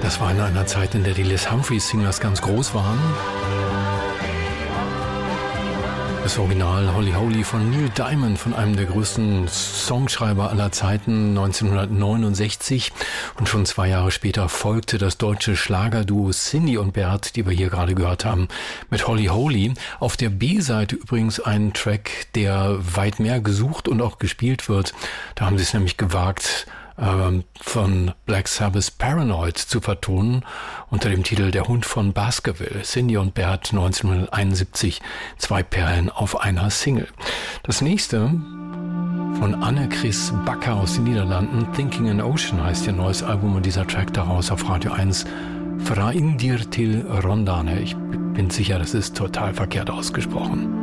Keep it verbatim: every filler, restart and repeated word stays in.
Das war in einer Zeit, in der die Les Humphreys Singers ganz groß waren. Das Original Holly Holy von Neil Diamond, von einem der größten Songschreiber aller Zeiten, neunzehnhundertneunundsechzig. Und schon zwei Jahre später folgte das deutsche Schlagerduo Cindy und Bert, die wir hier gerade gehört haben, mit Holly Holy. Auf der B-Seite übrigens ein Track, der weit mehr gesucht und auch gespielt wird. Da haben sie es nämlich gewagt, von Black Sabbath Paranoid zu vertonen, unter dem Titel Der Hund von Baskerville. Cindy und Bert, neunzehnhunderteinundsiebzig, zwei Perlen auf einer Single. Das nächste von Anne-Chris Bakker aus den Niederlanden, Thinking an Ocean heißt ihr neues Album und dieser Track daraus auf Radio eins, Fra Indir til Rondane. Ich bin sicher, das ist total verkehrt ausgesprochen.